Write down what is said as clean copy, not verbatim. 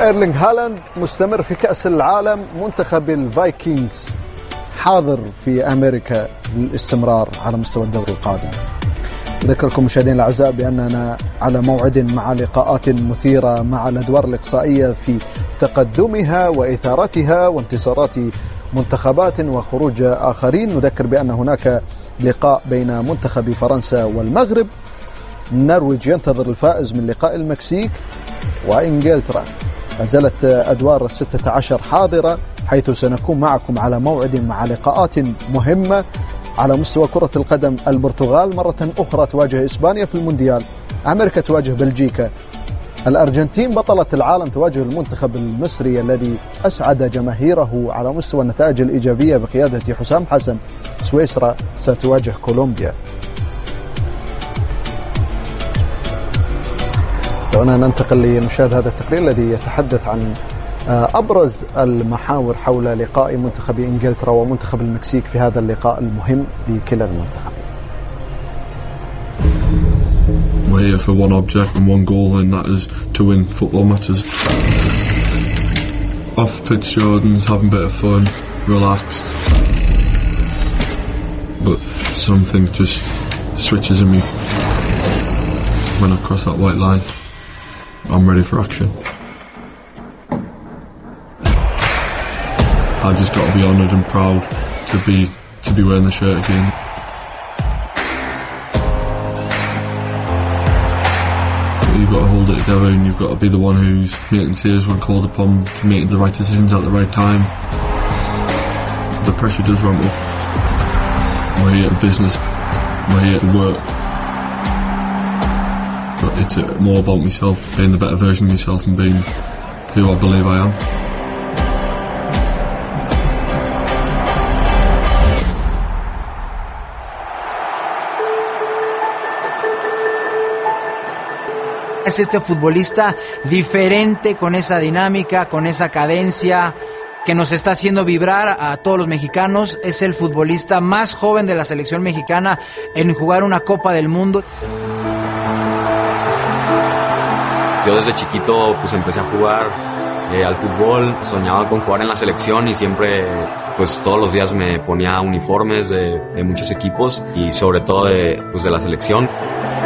وإيرلينغ هالاند مستمر في كأس العالم. منتخب الفايكنجز حاضر في أمريكا للاستمرار على مستوى الدوري القادم. أذكركم مشاهدينا الأعزاء بأننا على موعد مع لقاءات مثيرة مع الأدوار الإقصائية في تقدمها وإثارتها وانتصارات منتخبات وخروج آخرين. نذكر بأن هناك لقاء بين منتخب فرنسا والمغرب. النرويج ينتظر الفائز من لقاء المكسيك، وإنجلترا ما زالت أدوار 16 حاضرة، حيث سنكون معكم على موعد مع لقاءات مهمة على مستوى كرة القدم. البرتغال مرة أخرى تواجه إسبانيا في المونديال، أمريكا تواجه بلجيكا، الأرجنتين بطلة العالم تواجه المنتخب المصري الذي أسعد جماهيره على مستوى النتائج الإيجابية بقيادة حسام حسن. سويسرا ستواجه كولومبيا. دعونا ننتقل لمشاهدة هذا التقرير الذي يتحدث عن أبرز المحاور حول لقاء منتخب إنجلترا ومنتخب المكسيك في هذا اللقاء المهم لكلا المنتخبين. We're here for one object and one goal, and that is to win football matches. Off-pitch Jordans, having a bit of fun, relaxed. But something just switches in me when I cross that white line. I'm ready for action. I just got to be honoured and proud to be wearing the shirt again. You've got to hold it together, and you've got to be the one who's making saves when called upon, to make the right decisions at the right time. The pressure does ramp up. We're here to business, we're here to work. But it's more about myself, being the better version of myself and being who I believe I am. Es este futbolista diferente, con esa dinámica, con esa cadencia que nos está haciendo vibrar a todos los mexicanos. Es el futbolista más joven de la selección mexicana en jugar una Copa del Mundo. Yo desde chiquito pues empecé a jugar al fútbol, soñaba con jugar en la selección y siempre pues todos los días me ponía uniformes de muchos equipos y sobre todo de la selección.